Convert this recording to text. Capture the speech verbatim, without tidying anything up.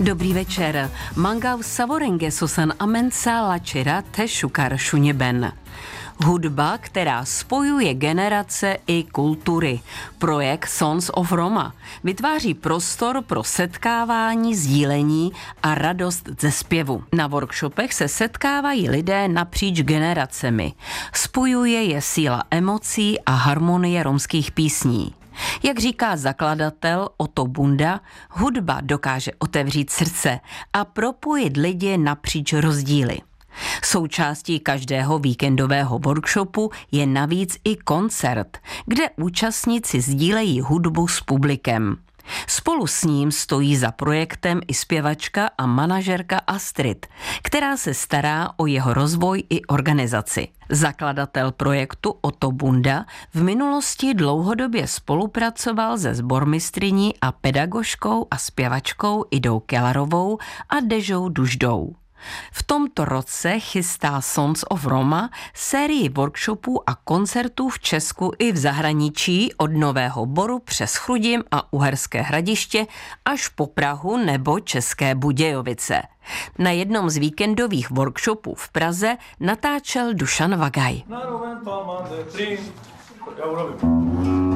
Dobrý večer. Mangau savorenge sosan amensa lačera te šukar šuněben. Hudba, která spojuje generace i kultury. Projekt Sons of Roma vytváří prostor pro setkávání, sdílení a radost ze zpěvu. Na workshopech se setkávají lidé napříč generacemi. Spojuje je síla emocí a harmonie romských písní. Jak říká zakladatel Otto Bunda, hudba dokáže otevřít srdce a propojit lidi napříč rozdíly. Součástí každého víkendového workshopu je navíc i koncert, kde účastníci sdílejí hudbu s publikem. Spolu s ním stojí za projektem i zpěvačka a manažerka Astrid, která se stará o jeho rozvoj i organizaci. Zakladatel projektu Otto Bunda v minulosti dlouhodobě spolupracoval se sbormistryní a pedagožkou a zpěvačkou Idou Kellarovou a Dežou Duždou. V tomto roce chystá Sons of Roma sérii workshopů a koncertů v Česku i v zahraničí od Nového Boru přes Chrudim a Uherské Hradiště až po Prahu nebo České Budějovice. Na jednom z víkendových workshopů v Praze natáčel Dušan Vagaj.